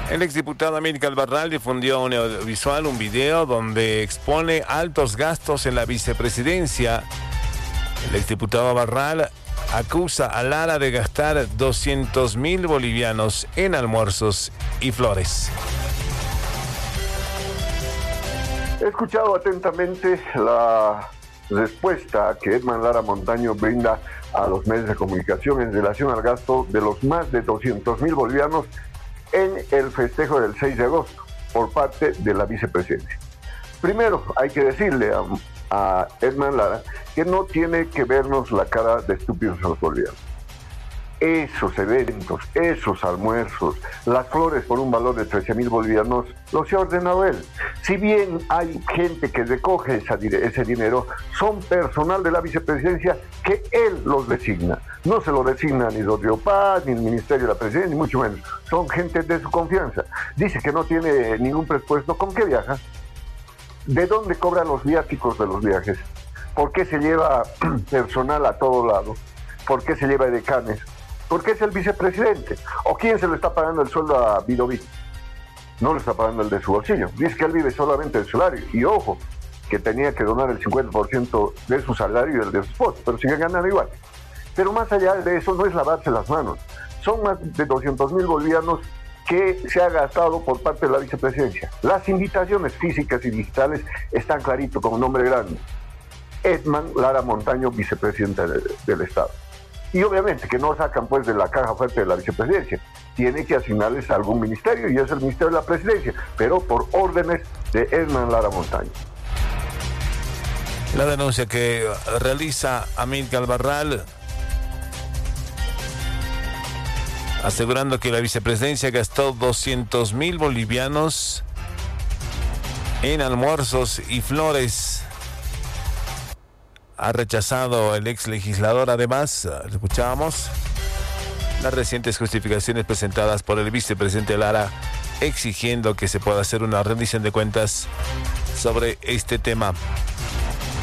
El exdiputado Amílcar Barral difundió un audiovisual, un video donde expone altos gastos en la vicepresidencia. El exdiputado Barral acusa a Lara de gastar 200.000 bolivianos en almuerzos y flores. He escuchado atentamente la respuesta que Edman Lara Montaño brinda a los medios de comunicación en relación al gasto de los más de 200.000 bolivianos en el festejo del 6 de agosto por parte de la vicepresidencia. Primero, hay que decirle a Edman Lara que no tiene que vernos la cara de estúpidos a los bolivianos. Esos eventos, esos almuerzos, las flores por un valor de 13.000 bolivianos, los ha ordenado él. Si bien hay gente que recoge ese dinero, son personal de la vicepresidencia que él los designa. No se lo designa ni Rodrigo Paz, ni el Ministerio de la Presidencia, ni mucho menos. Son gente de su confianza. Dice que no tiene ningún presupuesto. ¿Con qué viaja? ¿De dónde cobra los viáticos de los viajes? ¿Por qué se lleva personal a todo lado? ¿Por qué se lleva edecanes? Porque es el vicepresidente. ¿O quién se le está pagando el sueldo a Vidoví? No le está pagando el de su bolsillo. Dice que él vive solamente del salario. Y ojo, que tenía que donar el 50% de su salario y el de su esposo, pero sigue ganando igual. Pero más allá de eso, no es lavarse las manos. Son más de 200.000 bolivianos que se ha gastado por parte de la vicepresidencia. Las invitaciones físicas y digitales están clarito, con un nombre grande. Edman Lara Montaño, vicepresidente del Estado. Y obviamente que no sacan pues de la caja fuerte de la vicepresidencia, tiene que asignarles a algún ministerio y es el Ministerio de la Presidencia, pero por órdenes de Edman Lara Montaño. La denuncia que realiza Amílcar Barral, asegurando que la vicepresidencia gastó 200.000 bolivianos en almuerzos y flores. Ha rechazado el ex legislador, además, escuchábamos, las recientes justificaciones presentadas por el vicepresidente Lara, exigiendo que se pueda hacer una rendición de cuentas sobre este tema.